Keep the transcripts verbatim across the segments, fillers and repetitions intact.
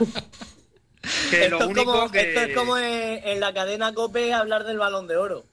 Que esto, lo es único como, que... esto es como en, en la cadena COPE hablar del Balón de Oro.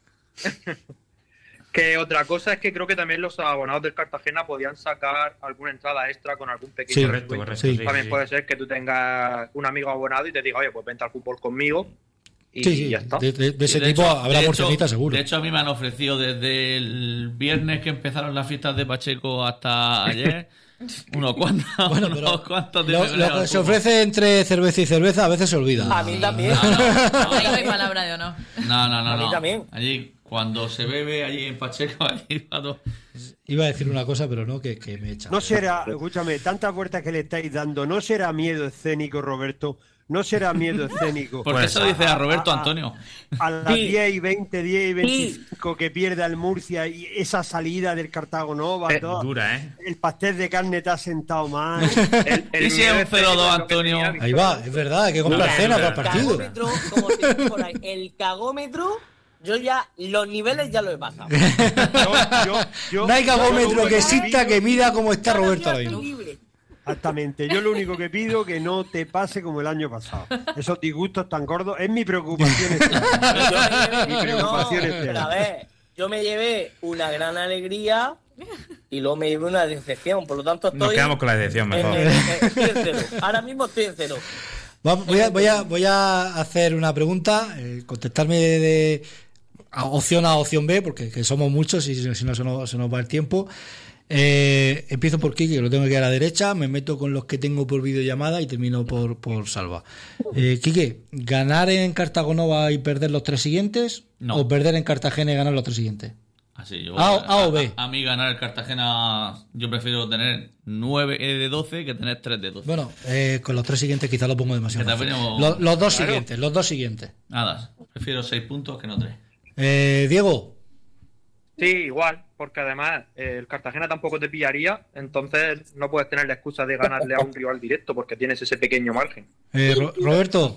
Que otra cosa es que creo que también los abonados del Cartagena podían sacar alguna entrada extra con algún pequeño Sí, descuento. correcto, correcto, Sí. sí, También sí. puede ser que tú tengas un amigo abonado y te diga, oye, pues vente al fútbol conmigo y Sí, sí, ya está. de, de- de ese Y de tipo hecho- habrá de por hecho- cenita seguro. De hecho, a mí me han ofrecido desde el viernes que empezaron las fiestas de Pacheco hasta ayer unos cuantos, Bueno, unos pero cuantos de lo, febrero lo que al se fútbol. ofrece entre cerveza y cerveza a veces se olvida. A mí también. No, no, ahí no hay palabra de honor. No, no, no. A mí no. también. Allí, cuando se bebe, allí en Pacheco, allí cuando... Iba a decir una cosa, pero no, que, que me echa. No será, escúchame, tantas vueltas que le estáis dando, no será miedo escénico, Roberto, no será miedo escénico. ¿Por qué Pues, se lo dice a Roberto a- a- Antonio? A las Sí. diez y veinte, diez y Sí. veinticinco que pierda el Murcia y esa salida del Cartago Nova, Eh, todo, Dura, ¿eh? el pastel de carne te ha sentado mal. El, el ¿Y si es un miedo cero dos, escénico es lo que Antonio? tenía Ahí Victoria. va, es verdad, hay que comprar No, cena no, para no, el partido. Cagómetro, como se dice por ahí, el cagómetro, yo ya, los niveles ya lo he pasado. Yo- yo- yo- No hay yo lo cagómetro único que exista que mida como está Ahora Roberto ya ahora estoy mismo. libre. Exactamente, yo lo único que pido que no te pase como el año pasado. Esos disgustos tan gordos es mi preocupación. este año. Yo me llevé- Mi preocupación no, este pero a año. ver, yo me llevé una gran alegría y luego me llevé una decepción. Por lo tanto, estoy. Nos quedamos con la decepción, en- mejor. en- en- estoy en cero. Ahora mismo estoy en cero. Va- Voy a, voy, a, voy a hacer una pregunta, eh, contestarme de, de a opción A a opción B, porque que somos muchos y si, si no se nos, se nos va el tiempo. Eh, empiezo por Kiki, que lo tengo aquí a la derecha, me meto con los que tengo por videollamada y termino por, por Salva. Eh, Kike, ¿ganar en Cartagonova y perder los tres siguientes? No. ¿O perder en Cartagena y ganar los tres siguientes? Así, yo, A o- A o B. A, a mí ganar el Cartagena, yo prefiero tener nueve de doce que tener tres de doce. Bueno, eh, con los tres siguientes quizá lo pongo demasiado Que fácil. también- Los, los dos Claro. siguientes, los dos siguientes. Nada, prefiero seis puntos que no tres. Eh, Diego, Sí, igual, porque además eh, el Cartagena tampoco te pillaría, entonces no puedes tener la excusa de ganarle a un rival directo porque tienes ese pequeño margen. eh, Ro- Roberto.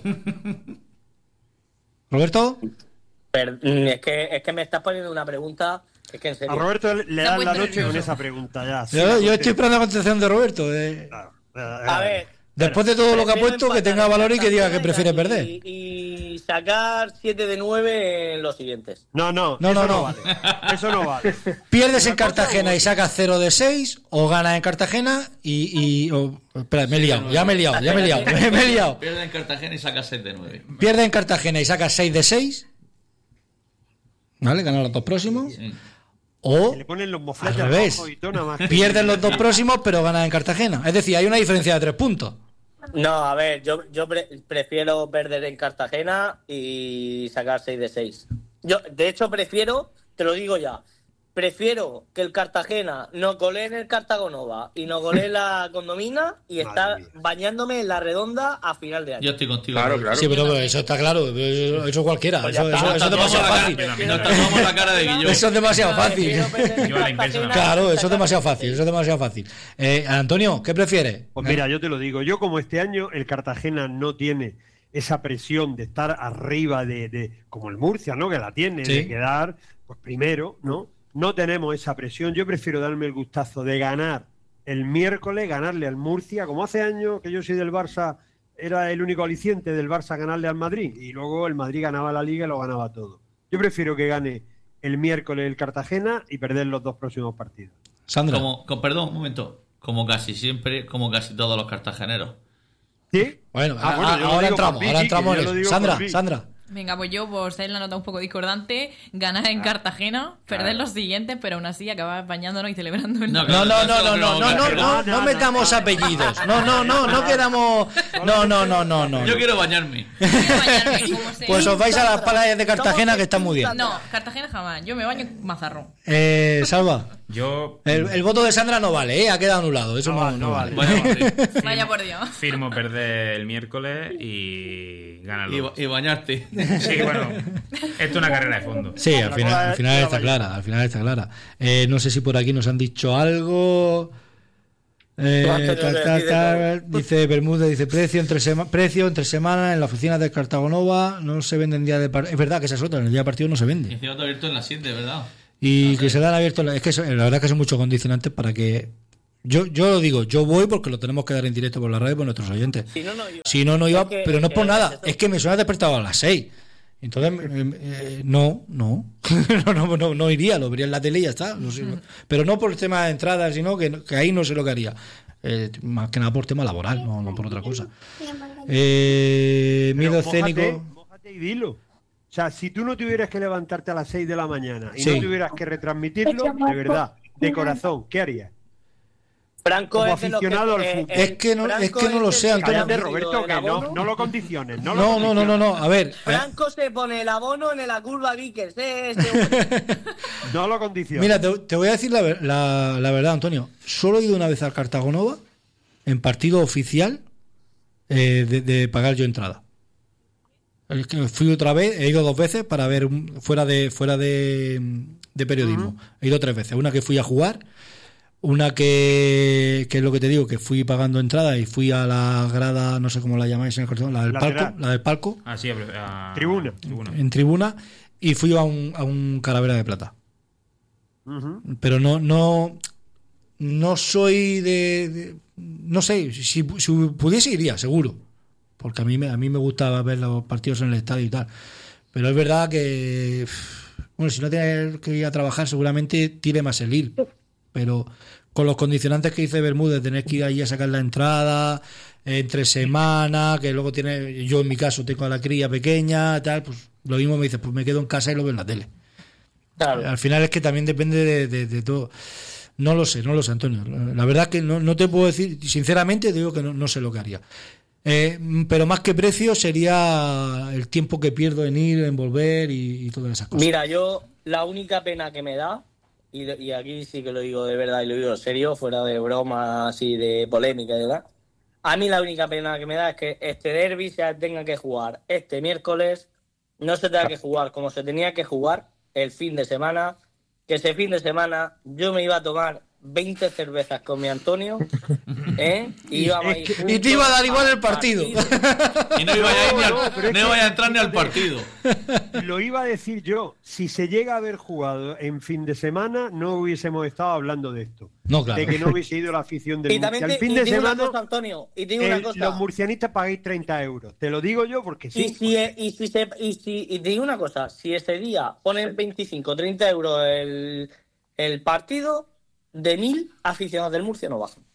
¿Roberto? Pero, mm, es, que, es que me estás poniendo una pregunta. Es que en A serio. Roberto le Se ha dan la puesto noche con nervioso. esa pregunta ya. sí, Yo, la yo contesta. estoy esperando la contestación de Roberto. eh. Claro. A ver. Después de todo lo que ha prefiero puesto, que empatar tenga en valor y que diga que Cartagena prefiere y- perder. Y, sacar siete de nueve en los siguientes. No, no, No, eso no, no. vale. Eso no vale. Pierdes en Una cosa Cartagena u y sacas cero de seis, o ganas en Cartagena y. y o- espera, me he liado, ya me he liado, ya me he liado, me he liado. Pierde en Cartagena y saca seis de nueve. Pierdes en Cartagena y sacas seis de seis. ¿Vale? Ganas los dos próximos. Sí. O Se le ponen los al mofletes revés. rojos y todo nada más que- Pierdes los dos próximos, pero ganas en Cartagena. Es decir, hay una diferencia de tres puntos. No, a ver, yo, yo pre- prefiero perder en Cartagena y sacar seis de seis. Yo, de hecho, prefiero, te lo digo ya, prefiero que el Cartagena no golee en el Cartagonova y no golee en la Condomina y Madre estar mía. bañándome en la redonda a final de año. Yo estoy contigo. Claro, Roberto. claro. Sí, pero eso está claro. Eso, eso cualquiera. Pues ya Eso, está. eso- Nos eso es tatuamos demasiado la cara- fácil. Nos tatuamos la cara de Guillón. Eso es demasiado fácil. Prefiero perder en Yo a la inversa Cartagena Claro, y eso es sacar demasiado seis de fácil. seis. Eso es demasiado fácil. Eh, Antonio, ¿qué prefieres? Pues mira, yo te lo digo, yo como este año el Cartagena no tiene esa presión de estar arriba de, de como el Murcia, ¿no? Que la tiene, Sí. de quedar pues primero, ¿no? No tenemos esa presión. Yo prefiero darme el gustazo de ganar el miércoles, ganarle al Murcia, como hace años que yo soy del Barça, era el único aliciente del Barça ganarle al Madrid, y luego el Madrid ganaba la Liga y lo ganaba todo. Yo prefiero que gane el miércoles el Cartagena y perder los dos próximos partidos. Sandra. Como, con- perdón, un momento. Como casi siempre, como casi todos los cartageneros. ¿Sí? Bueno, Ah, a- bueno, a- yo lo ahora digo por entramos, mí, ahora Quique, entramos yo en lo eso. digo Sandra, por mí. Sandra. Venga, pues yo, por ser la nota un poco discordante, ganar en Cartagena, perder los siguientes, pero aún así acabar bañándonos y celebrando el No, No, no, no, no, no, no, no, no, no, no no, metamos no, apellidos. No, no, no, no queramos. No, no, no, no, no. Yo quiero bañarme. Quiero bañarme, como se- Pues os vais a las playas de Cartagena que están muy bien. No, Cartagena jamás. Yo me baño en Mazarrón. Eh, Salva, Yo el, el voto de Sandra no vale, ¿eh? Ha quedado anulado. Eso No no, vale, no no vale. Bueno, sí. Vaya por Dios. firmo perder el miércoles y ganar y, los ba- y bañarte. Sí, bueno, esto es una carrera de fondo. Sí, al La final, cola al final de la está ballena. clara, al final está clara. Eh, no sé si por aquí nos han dicho algo. Eh, Tú has tenido tal, que tal, decir de tal. Dice Bermúdez, dice precio entre, sema- precio entre semanas en la oficina de Cartagonova, no se venden día de partido. Es verdad que esa es otra, en el día de partido no se Y vende. encima está abierto en las siete, ¿verdad? Y que se dan abierto, es que eso- la verdad que son muchos condicionantes para que Yo, yo lo digo, yo voy porque lo tenemos que dar en directo por la radio por nuestros oyentes. Si no, no iba. Si no, no iba, Es que- pero no es por que nada, esto- es que me suena despertado a las seis. Entonces, eh, eh, no, no. no, no, no, no iría, lo vería en la tele y ya está. No sé, pero no por el tema de entradas, sino que, que ahí no sé lo que haría. Eh, más que nada por tema laboral, no, no por otra cosa. Eh, Pero miedo mójate, escénico. mójate y dilo. O sea, si tú no tuvieras que levantarte a las seis de la mañana y Sí. no tuvieras que retransmitirlo, de verdad, de corazón, ¿qué harías? Franco Como es de lo que- aficionado al eh, fútbol. el- Es que no- es Franco que no lo el sé, que Antonio. ha Cállate, metido Roberto, el que no, abono. no lo condiciones. No, lo No, no, no, no, no. A ver, eh, Franco se pone el abono en la curva Vickers. ¿eh? Este- no lo condiciones. mira, te, te voy a decir la, ver- la, la verdad, Antonio. Solo he ido una vez al Cartagonova en partido oficial eh, de, de pagar yo entrada. Es que fui otra vez, he ido dos veces para ver un- fuera de fuera de, de periodismo. He ido tres veces. Una que fui a jugar, una que, que es lo que te digo, que fui pagando entrada y fui a la grada, no sé cómo la llamáis en el Cartagena, la del Lateral. palco, la del palco, Ah, sí, a, a- Tribuna. tribuna. en tribuna, y fui a un, a un Calavera de Plata. Ujú. Pero no, no, no soy de, de- no sé, si, si pudiese iría, seguro, porque a mí me, a mí me gusta ver los partidos en el estadio y tal. Pero es verdad que, bueno, si no tienes que ir a trabajar, seguramente tire más el ir. Pero con los condicionantes que dice Bermúdez, tener que ir ahí a sacar la entrada entre semana, que luego tiene, yo en mi caso tengo a la cría pequeña, tal, pues lo mismo me dices, pues me quedo en casa y lo veo en la tele. Claro. Al final es que también depende de, de- de todo. No lo sé, no lo sé, Antonio. La verdad que no, no te puedo decir, sinceramente te digo que no, no sé lo que haría. Eh, pero más que precio sería el tiempo que pierdo en ir, en volver y, y todas esas cosas. Mira, yo la única pena que me da, y, y aquí sí que lo digo de verdad y lo digo en serio, fuera de bromas y de polémica y demás, a mí la única pena que me da es que este derbi se tenga que jugar este miércoles, no se tenga que jugar como se tenía que jugar el fin de semana, que ese fin de semana yo me iba a tomar veinte cervezas con mi Antonio, ¿eh? Y, íbamos a ir Y te iba a dar igual el juntos al partido. Y no iba a, ir ni al- No, no, pero es no que- iba a entrar ni al partido. Lo iba a decir yo. Si se llega a haber jugado en fin de semana, no hubiésemos estado hablando de esto. No, claro. De que no hubiese ido la afición del Y también Murcia. te, El fin y de te digo una semana, cosa, Antonio, y te digo una el- cosa. los murcianistas pagáis treinta euros. Te lo digo yo porque sí. Y si, y si se, y si, y te digo una cosa, si ese día ponen veinticinco, treinta euros el, el partido, de mil aficionados del Murcia no bajan.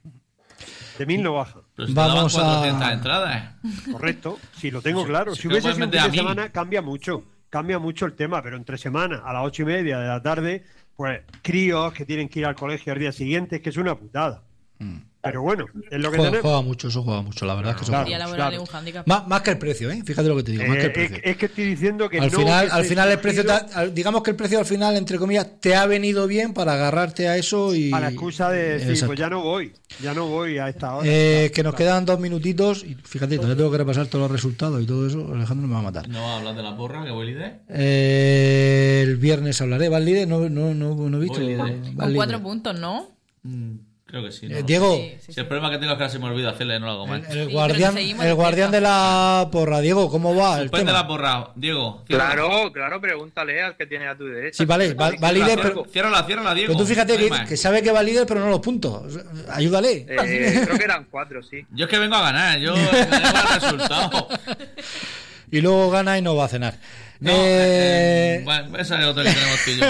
De mil no baja. Pero si Vamos te daban a- cuatrocientas entradas. Correcto. Si lo tengo claro. si Si te hubiese puedes sido un meter fin a de mil. semana, cambia mucho. Cambia mucho el tema, pero entre semana, a las ocho y media de la tarde, pues críos que tienen que ir al colegio al día siguiente, es que es una putada. Pero bueno, es lo que Juega, tenemos. juega mucho, eso juega mucho, la verdad es que eso Claro. Día juega. laboral claro. es un hándicap. Más, más que el precio, ¿eh? Fíjate lo que te digo, más que el Eh, precio. es, es que estoy diciendo que al no final, hubiese al final el precio, te surgido ha- al- digamos que el precio al final, entre comillas, te ha venido bien para agarrarte a eso y... a la excusa de decir, Exacto. pues ya no voy, ya no voy a esta hora. Eh, que nos quedan dos minutitos y fíjate, todavía tengo que repasar todos los resultados y todo eso. Alejandro me va a matar. No va a hablar de la porra, que voy líder. Eh, el viernes hablaré. ¿Vas líder? No, no, no, no he visto. Voy líder. ¿Vas Con líder? cuatro puntos, ¿no? Mm, creo que sí. ¿no? Eh, Diego, Sí, sí, Si sí. el problema que tengo es que ahora se me olvida hacerle, no lo hago el, mal. el Sí, guardián, pero que seguimos el en guardián fiesta. de la porra, Diego, ¿cómo va el Suspende tema? la porra, Diego. cierra. Claro, claro, pregúntale al que tiene a tu derecha. Sí, vale, va, va líder, Ciérrala, pero, Ciérrala, ciérrala, Diego. pero tú fíjate No hay que, más. que sabe que va líder, pero no los puntos. Ayúdale. Eh, creo que eran cuatro, sí. Yo es que vengo a ganar, yo me da el resultado. Y luego gana y no va a cenar. No, Eh, eh, bueno, esa es otra que tenemos tú y yo.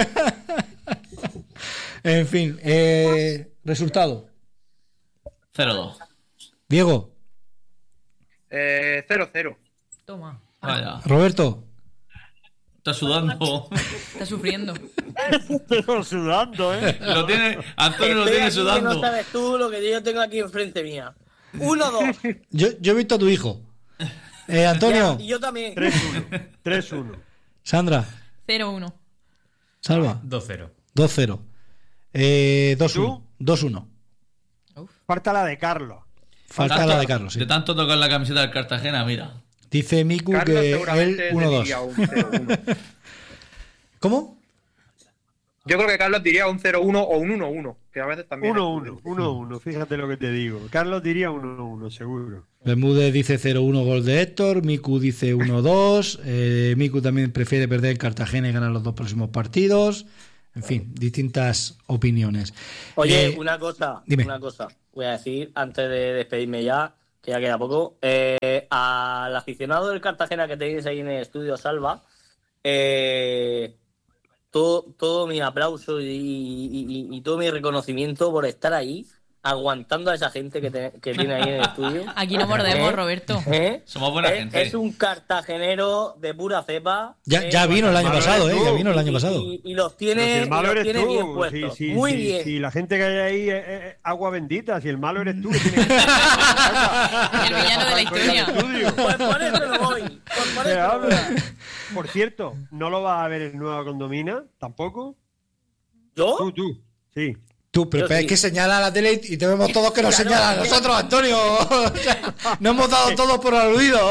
En fin, eh, resultado. cero dos. Diego, Eh, cero cero. Toma. Vaya. Roberto, Está sudando. Está sufriendo. Estoy sudando, ¿eh? Lo tiene, Antonio lo Estoy tiene aquí que sudando. no sabes tú lo que yo tengo aquí enfrente mía. Uno, dos. yo, yo he visto a tu hijo. Eh, Antonio, Ya, y yo también. tres uno. tres uno. Sandra, cero uno. Salva, dos cero. dos cero. Eh, dos uno. ¿Tú? dos uno. Falta la de Carlos. Falta Tanto- la de Carlos, sí. De tanto tocar la camiseta del Cartagena, mira. Dice Miku Carlos que él seguramente uno te dos. diría un cero uno. ¿Cómo? Yo creo que Carlos diría un cero uno o un uno uno, que a veces también. uno uno. uno uno. Fíjate lo que te digo. Carlos diría uno uno, seguro. Bermúdez dice cero uno gol de Héctor. Miku dice uno dos. Eh, Miku también prefiere perder en Cartagena y ganar los dos próximos partidos. en fin, distintas opiniones. Oye, Eh, una cosa, dime. una cosa. Voy a decir, antes de despedirme ya, que ya queda poco, eh, al aficionado del Cartagena que tenéis ahí en el estudio, Salva, eh, todo, todo mi aplauso y, y- y- y todo mi reconocimiento por estar ahí, aguantando a esa gente que, te- que tiene ahí en el estudio. Aquí no mordemos, ¿Eh? Roberto. ¿Eh? Somos buena es, gente. es un cartagenero de pura cepa. Ya, eh, ya vino el año malo pasado, eres ¿eh? Ya tú. vino el año y- pasado. Y, y los Pero tiene, si el malo y los eres tiene bien tú, puestos. si, si- Muy si- bien. si la gente que hay ahí es, es agua bendita, si el malo eres tú, que tienes que... El villano de la historia. Pues por eso no voy. Pues por ¿Qué eso no voy. habla? Por cierto, ¿no lo vas a ver el nuevo Condomina? ¿Tampoco? ¿Yo? Tú, tú, sí. Tú, pero Yo es sí. que señala a la tele y te vemos todos que nos Claro, señalan a es que- nosotros, Antonio. No hemos dado todos por aludido.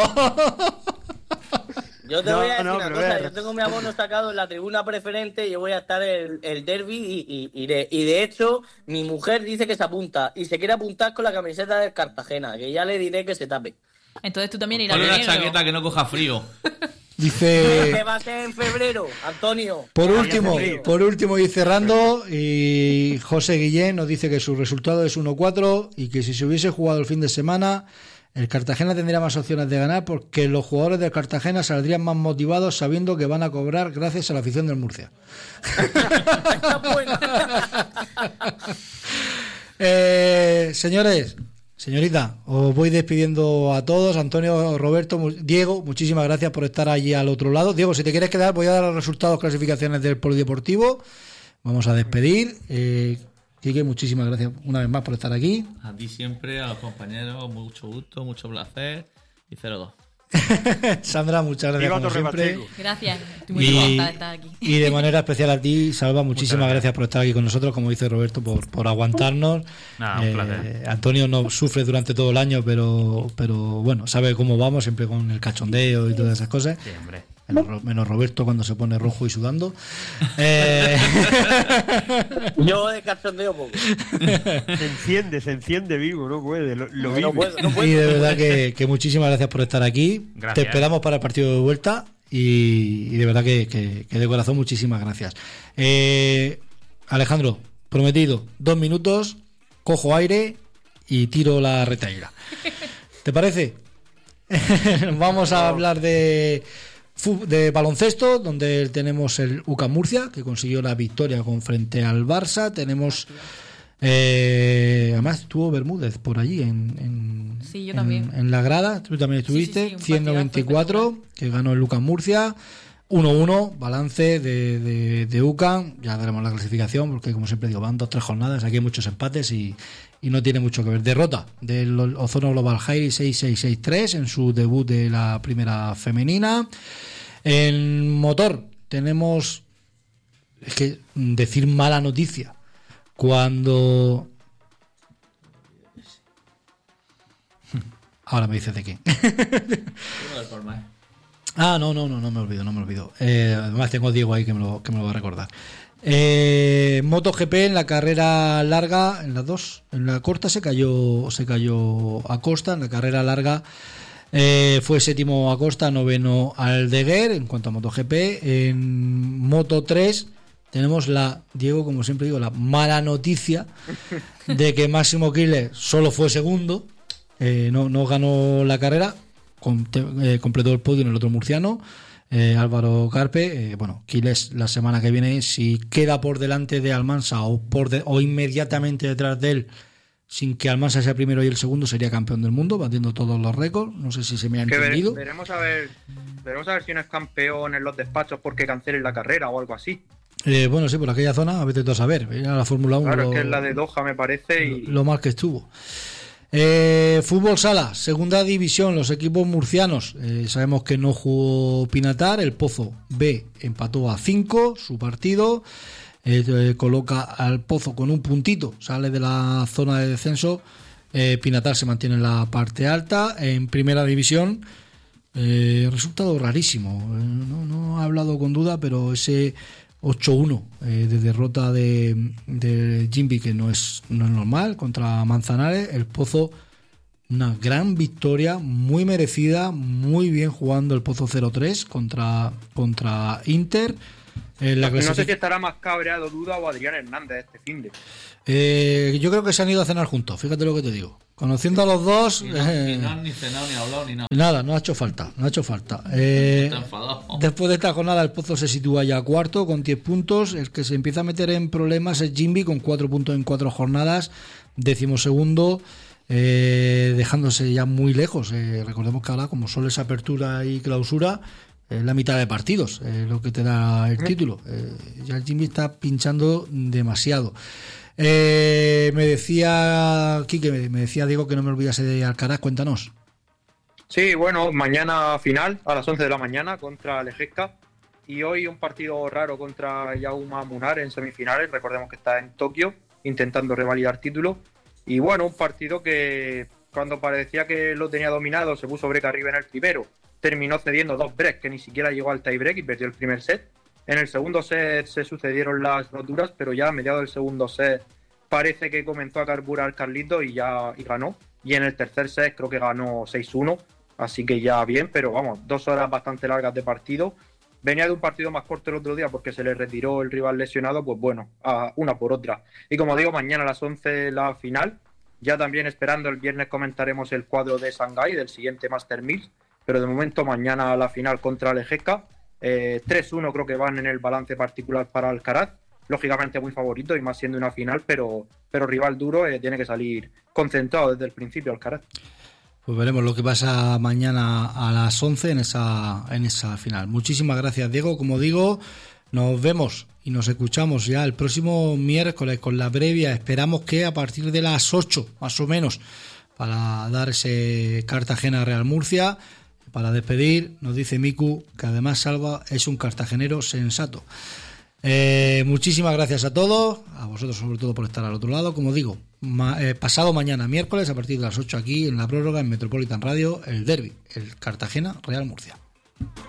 Yo te No, voy a decir no, una pero cosa. ver. Yo tengo mi abono sacado en la tribuna preferente y yo voy a estar el, el derby y, y, y de, y de hecho mi mujer dice que se apunta y se quiere apuntar con la camiseta del Cartagena, que ya le diré que se tape. Entonces tú también irás Ponle de una negro. chaqueta que no coja frío. Que Dice, va a ser en febrero, Antonio. por Ya, último, ya sé. por último y cerrando, y José Guillén nos dice que su resultado es uno cuatro y que si se hubiese jugado el fin de semana, el Cartagena tendría más opciones de ganar porque los jugadores del Cartagena saldrían más motivados sabiendo que van a cobrar gracias a la afición del Murcia. Está buena. Eh, señores, señorita, os voy despidiendo a todos. Antonio, Roberto, mu- Diego, muchísimas gracias por estar allí al otro lado. Diego, si te quieres quedar, voy a dar los resultados, clasificaciones del polideportivo. Vamos a despedir. Eh, Quique, muchísimas gracias una vez más por estar aquí. A ti siempre, a los compañeros, mucho gusto, mucho placer. Y cero dos. Sandra, muchas gracias Viva como Torre siempre. Pacheco. Gracias. Estoy muy Y, contenta de estar aquí. y de manera especial a ti, Salva, muchísimas gracias. gracias por estar aquí con nosotros, como dice Roberto, por, por aguantarnos. Nada, un Eh, placer. Antonio no sufre durante todo el año, pero, pero bueno, sabe cómo vamos, siempre con el cachondeo y todas esas cosas. Sí, hombre. Menos, Ro- menos Roberto cuando se pone rojo y sudando. Eh, Yo de cachondeo poco. Se enciende, se enciende vivo, no puede, lo, lo vive. No puedo, no puedo. y de verdad que, que muchísimas gracias por estar aquí. Gracias. Te esperamos para el partido de vuelta y, y de verdad que, que- que de corazón muchísimas gracias. Eh, Alejandro, prometido, dos minutos, cojo aire y tiro la retaíla. ¿Te parece? Vamos a hablar de, fu- de baloncesto, donde tenemos el U C A M Murcia, que consiguió la victoria con frente al Barça. Tenemos... Eh, además estuvo Bermúdez por allí en, en, Sí, yo en- también. en la grada, tú también estuviste, Sí, sí, sí, un ciento veinticuatro que ganó el U C A M Murcia, uno uno, balance de, de, de U C A M, ya daremos la clasificación porque como siempre digo, van dos, tres jornadas, aquí hay muchos empates y, y no tiene mucho que ver. Derrota del Ozono Global Jairi seis seis seis tres en su debut de la primera femenina. En motor tenemos, es que decir mala noticia, cuando... Ahora me dices de qué. Ah, no, no, no, no me olvido, no me olvido. Eh, además tengo a Diego ahí que me lo, que me lo va a recordar. Eh, MotoGP en la carrera larga, en las dos, en la corta se cayó, se cayó Acosta, en la carrera larga eh, fue séptimo Acosta, noveno Aldeguer. En cuanto a MotoGP, en Moto tres tenemos la, Diego, como siempre digo, la mala noticia de que Máximo Killer solo fue segundo, eh, no, no ganó la carrera, com- te- eh, completó el podio en el otro murciano, eh, Álvaro Carpe. Eh, bueno, Quiles la semana que viene, si queda por delante de Almansa o, por de- o inmediatamente detrás de él, sin que Almansa sea primero y el segundo, sería campeón del mundo, batiendo todos los récords. No sé si se me ha Que ver- entendido. veremos a ver veremos a ver si no es campeón en los despachos porque cancelen la carrera o algo así. Eh, bueno, sí, por aquella zona, a veces todo a saber. Era la Fórmula uno. Claro, lo- es que es la de Doha, me parece. Y... lo mal que estuvo. Eh, fútbol sala, segunda división, los equipos murcianos. Eh, sabemos que no jugó Pinatar, el Pozo B empató a cinco su partido. Eh, eh, coloca al Pozo con un puntito, sale de la zona de descenso. Eh, Pinatar se mantiene en la parte alta. En primera división, eh, resultado rarísimo. Eh, no, no he hablado con duda, pero ese ocho uno eh, de derrota de, de Jimby, que no es, no es normal, contra Manzanares. El Pozo, una gran victoria, muy merecida, muy bien jugando el Pozo cero tres contra, contra Inter. en la No sé clasificación. si estará más cabreado Duda o Adrián Hernández este fin de. Eh, yo creo que se han ido a cenar juntos, fíjate lo que te digo. Conociendo a los dos, Ni, no, eh, ni, no han ni cenado, ni hablado, ni nada. nada, no ha hecho falta, no ha hecho falta. Eh, Está enfadado. después de esta jornada el Pozo se sitúa ya cuarto con diez puntos. El que se empieza a meter en problemas es Jimby con cuatro puntos en cuatro jornadas, decimosegundo, eh, dejándose ya muy lejos. Eh, recordemos que ahora, como solo es apertura y clausura, es la mitad de partidos, eh, lo que te da el título. Eh, ya el Jimmy está pinchando demasiado. Eh, me decía Quique, me, me decía Diego que no me olvidase de Alcaraz, cuéntanos. Sí, bueno, mañana final a las once de la mañana contra Lejevska y hoy un partido raro contra Yauma Munar en semifinales. Recordemos que está en Tokio intentando revalidar título y bueno, un partido que cuando parecía que lo tenía dominado se puso break arriba en el primero, terminó cediendo dos breaks que ni siquiera llegó al tie break y perdió el primer set. En el segundo set se sucedieron las roturas, pero ya a mediados del segundo set parece que comenzó a carburar Carlito y ya y ganó. Y en el tercer set creo que ganó seis uno, así que ya bien, pero vamos, dos horas bastante largas de partido. Venía de un partido más corto el otro día porque se le retiró el rival lesionado, pues bueno, a una por otra. Y como digo, mañana a las once la final. Ya también esperando el viernes comentaremos el cuadro de Shanghái del siguiente Master mil, pero de momento mañana la final contra Lejevska. Eh, tres uno creo que van en el balance particular para Alcaraz, lógicamente muy favorito y más siendo una final, pero, pero rival duro, eh, tiene que salir concentrado desde el principio Alcaraz. Pues veremos lo que pasa mañana a las once en esa, en esa final. Muchísimas gracias, Diego. Como digo, nos vemos y nos escuchamos ya el próximo miércoles con la previa. Esperamos que a partir de las ocho más o menos, para dar ese Cartagena Real Murcia. Para despedir, nos dice Miku que además Salva es un cartagenero sensato. Eh, muchísimas gracias a todos, a vosotros sobre todo por estar al otro lado. Como digo, ma, eh, pasado mañana miércoles a partir de las ocho aquí en la prórroga en Metropolitan Radio, el derbi, el Cartagena Real Murcia.